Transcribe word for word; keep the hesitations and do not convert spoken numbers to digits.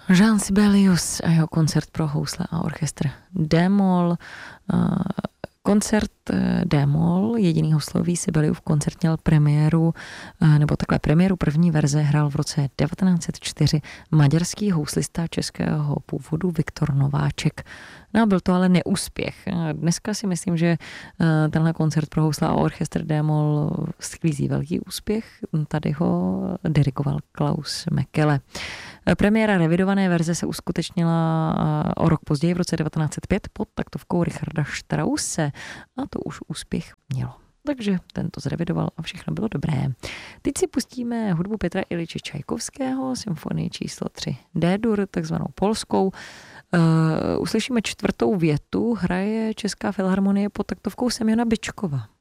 Jean Sibelius a jeho koncert pro housle a orchestr D-moll. Koncert D-moll, jediný houslový Sibeliův koncert měl premiéru, nebo takhle premiéru první verze hrál v roce devatenáct set čtyři maďarský houslista českého původu Viktor Nováček. No, byl to ale neúspěch. Dneska si myslím, že tenhle koncert pro housle a orchestr D-moll sklízí velký úspěch. Tady ho dirigoval Klaus Mekele. Premiéra revidované verze se uskutečnila o rok později v roce devatenáct set pět pod taktovkou Richarda Strausse a to už úspěch mělo. Takže ten to zrevidoval a všechno bylo dobré. Teď si pustíme hudbu Petra Iljiče Čajkovského, symfonii číslo tři D-dur, takzvanou polskou. Uh, uslyšíme čtvrtou větu, hraje Česká filharmonie pod taktovkou Semjona Byčkova.